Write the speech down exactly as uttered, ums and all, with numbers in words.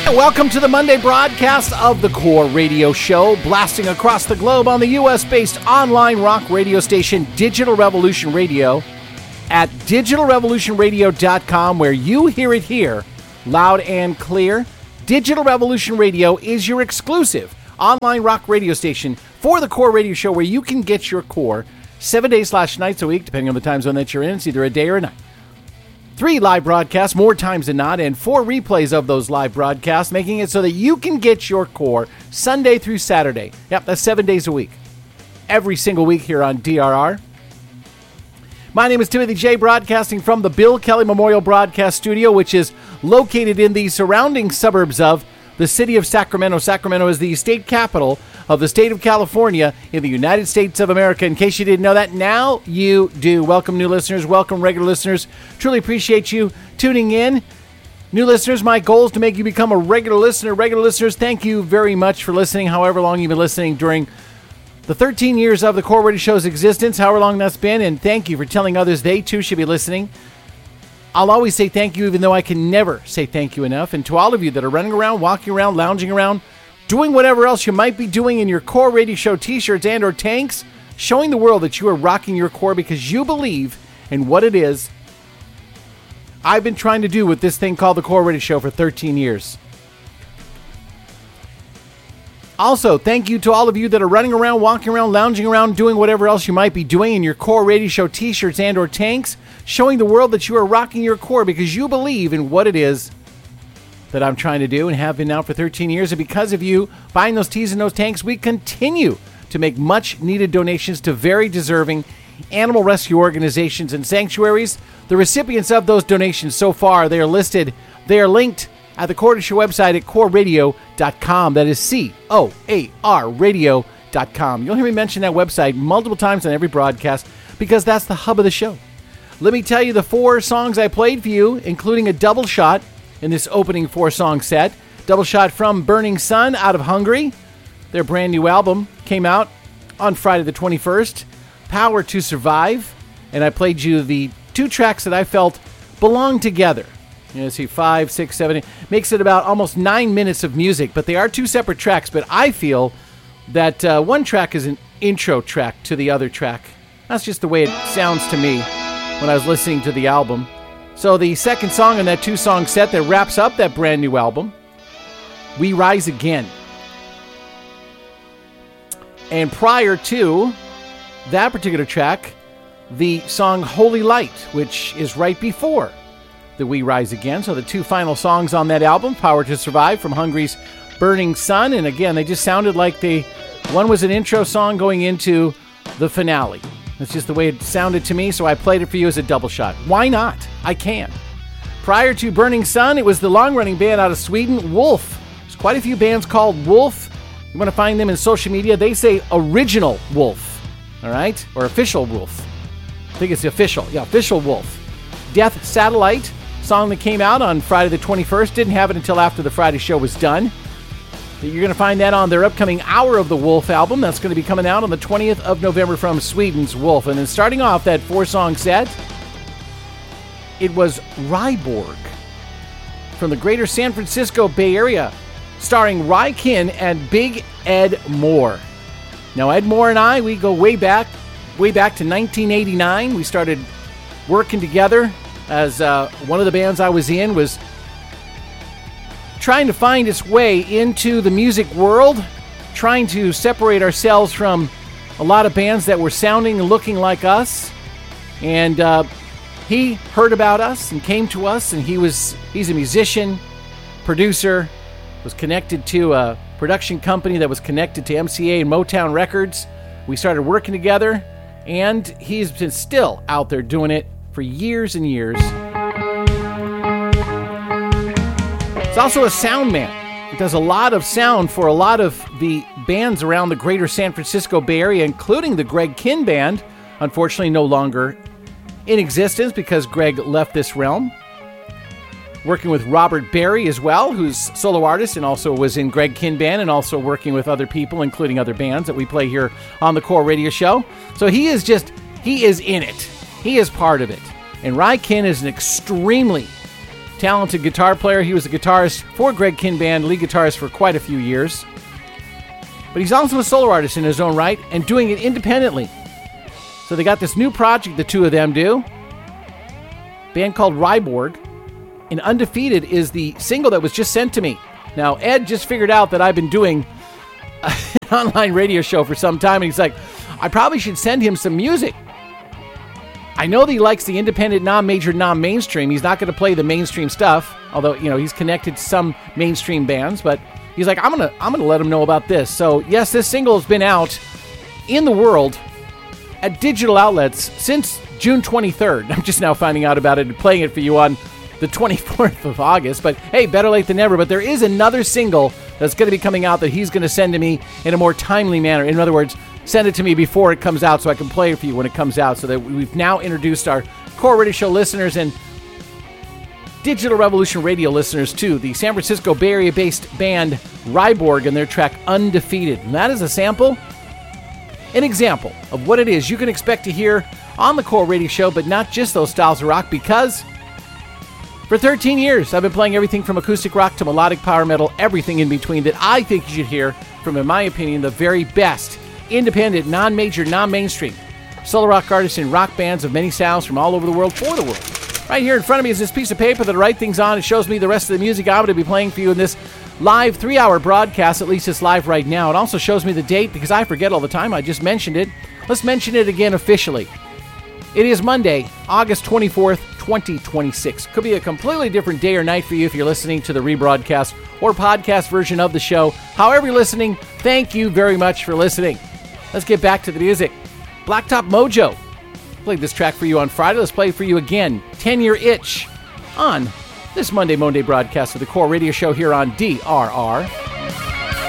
Welcome to the Monday broadcast of the Core Radio Show, blasting across the globe on the U S-based online rock radio station Digital Revolution Radio at digital revolution radio dot com, where you hear it here, loud and clear. Digital Revolution Radio is your exclusive online rock radio station for the Core Radio Show, where you can get your core seven days slash nights a week, depending on the time zone that you're in. It's either a day or a night. Three live broadcasts, more times than not, and four replays of those live broadcasts, making it so that you can get your core Sunday through Saturday. Yep, that's seven days a week. Every single week here on D R R. My name is Timothy J, broadcasting from the Bill Kelly Memorial Broadcast Studio, which is located in the surrounding suburbs of the city of Sacramento. Sacramento is the state capital of the state of California in the United States of America. In case you didn't know that, now you do. Welcome, new listeners. Welcome, regular listeners. Truly appreciate you tuning in. New listeners, my goal is to make you become a regular listener. Regular listeners, thank you very much for listening, however long you've been listening during the thirteen years of the Core Radio Show's existence, however long that's been, and thank you for telling others they too should be listening. I'll always say thank you, even though I can never say thank you enough. And to all of you that are running around, walking around, lounging around, doing whatever else you might be doing in your Core Radio Show t-shirts and or tanks, showing the world that you are rocking your core because you believe in what it is I've been trying to do with this thing called the Core Radio Show for thirteen years. Also, thank you to all of you that are running around, walking around, lounging around, doing whatever else you might be doing in your Core Radio Show t-shirts and or tanks, showing the world that you are rocking your core because you believe in what it is that I'm trying to do and have been now for thirteen years. And because of you buying those tees and those tanks, we continue to make much needed donations to very deserving animal rescue organizations and sanctuaries. The recipients of those donations so far, they are listed, they are linked at the Core Radio Show website at core radio dot com. That is C O A R radio dot com. You'll hear me mention that website multiple times on every broadcast because that's the hub of the show. Let me tell you the four songs I played for you, including a double shot in this opening four-song set. Double shot from Burning Sun out of Hungary. Their brand new album came out on Friday the twenty-first, Power to Survive. And I played you the two tracks that I felt belong together. You know, see, five, six, seven, eight. Makes it about almost nine minutes of music, but they are two separate tracks. But I feel that uh, one track is an intro track to the other track. That's just the way it sounds to me when I was listening to the album. So the second song in that two-song set that wraps up that brand new album, We Rise Again. And prior to that particular track, the song Holy Light, which is right before the We Rise Again. So the two final songs on that album, Power to Survive from Hungary's Burning Sun. And again, they just sounded like they, one was an intro song going into the finale. That's just the way it sounded to me, so I played it for you as a double shot. Why not? I can. Prior to Burning Sun, it was the long-running band out of Sweden, Wolf. There's quite a few bands called Wolf. You want to find them in social media. They say Original Wolf, all right? Or Official Wolf. I think it's the official. Yeah, Official Wolf. Death Satellite, song that came out on Friday the twenty-first. Didn't have it until after the Friday show was done. You're going to find that on their upcoming Hour of the Wolf album. That's going to be coming out on the twentieth of November from Sweden's Wolf. And then starting off that four-song set, it was Ryborg from the greater San Francisco Bay Area, starring Ry Kin and Big Ed Moore. Now, Ed Moore and I, we go way back, way back to nineteen eighty-nine. We started working together as uh, one of the bands I was in was trying to find its way into the music world, trying to separate ourselves from a lot of bands that were sounding and looking like us. And uh, he heard about us and came to us, and he was he's a musician, producer, was connected to a production company that was connected to M C A and Motown Records. We started working together, and he's been still out there doing it for years and years. He's also a sound man. He does a lot of sound for a lot of the bands around the greater San Francisco Bay Area, including the Greg Kihn Band, unfortunately no longer in existence because Greg left this realm. Working with Robert Berry as well, who's solo artist and also was in Greg Kihn Band, and also working with other people, including other bands that we play here on the Core Radio Show. So he is just, he is in it. He is part of it. And Ry Kin is an extremely talented guitar player. He was a guitarist for Greg Kihn Band, lead guitarist for quite a few years. But he's also a solo artist in his own right and doing it independently. So they got this new project the two of them do. Band called Ryborg. And Undefeated is the single that was just sent to me. Now, Ed just figured out that I've been doing an online radio show for some time, and he's like, I probably should send him some music. I know that he likes the independent, non-major, non-mainstream. He's not going to play the mainstream stuff, although, you know, he's connected to some mainstream bands, but he's like, I'm going to I'm going to let him know about this. So, yes, this single has been out in the world at digital outlets since June twenty-third. I'm just now finding out about it and playing it for you on the twenty-fourth of August, but hey, better late than never. But there is another single that's going to be coming out that he's going to send to me in a more timely manner. In other words, send it to me before it comes out so I can play it for you when it comes out, so that we've now introduced our Core Radio Show listeners and Digital Revolution Radio listeners to the San Francisco Bay Area-based band Ryborg and their track Undefeated. And that is a sample, an example of what it is you can expect to hear on the Core Radio Show, but not just those styles of rock, because for thirteen years, I've been playing everything from acoustic rock to melodic power metal, everything in between that I think you should hear from, in my opinion, the very best independent, non-major, non-mainstream solo rock artists in rock bands of many sounds from all over the world for the world. Right here in front of me is this piece of paper that I write things on. It shows me the rest of the music I'm going to be playing for you in this live three-hour broadcast. At least it's live right now. It also shows me the date because I forget all the time. I just mentioned it. Let's mention it again officially. It is Monday, August twenty-fourth, twenty twenty-six. Could be a completely different day or night for you if you're listening to the rebroadcast or podcast version of the show. However you're listening, thank you very much for listening. Let's get back to the music. Blacktop Mojo played this track for you on Friday. Let's play it for you again. ten-Year Itch on this Monday Monday broadcast of the Core Radio Show here on D R R.